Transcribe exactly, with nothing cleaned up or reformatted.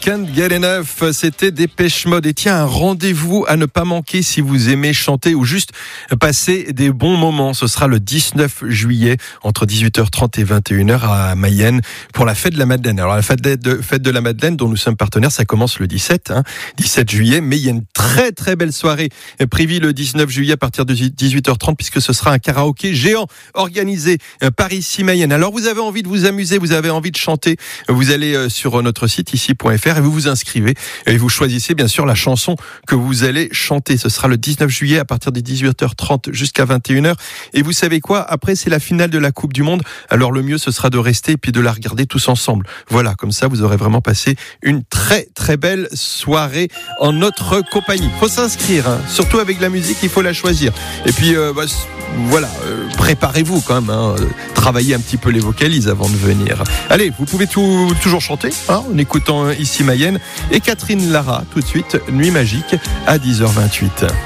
Can't Get Enough, c'était Dépêche Mode. Et tiens, un rendez-vous à ne pas manquer si vous aimez chanter ou juste passer des bons moments. Ce sera le dix-neuf juillet entre dix-huit heures trente et vingt et une heures à Mayenne pour la fête de la Madeleine. Alors la fête de, fête de la Madeleine dont nous sommes partenaires, ça commence le dix-sept, hein, dix-sept juillet, mais il y a une très très belle soirée prévue le dix-neuf juillet à partir de dix-huit heures trente puisque ce sera un karaoké géant organisé par Ici Mayenne. Alors vous avez envie de vous amuser, vous avez envie de chanter, vous allez sur notre site ici point f r et vous vous inscrivez et vous choisissez bien sûr la chanson que vous allez chanter. Ce sera le dix-neuf juillet à partir de dix-huit heures trente jusqu'à vingt et une heures. Et vous savez quoi? Après, c'est la finale de la Coupe du Monde. Alors le mieux, ce sera de rester et puis de la regarder tous ensemble. Voilà, comme ça, vous aurez vraiment passé une très très belle soirée en notre compagnie. Faut s'inscrire, hein. Surtout avec la musique, il faut la choisir. Et puis, euh, bah, voilà, euh, préparez-vous quand même, hein. Travaillez un petit peu les vocalises avant de venir. Allez, vous pouvez tout, toujours chanter, hein, en écoutant Ici Mayenne et Catherine Lara tout de suite, Nuit Magique à dix heures vingt-huit.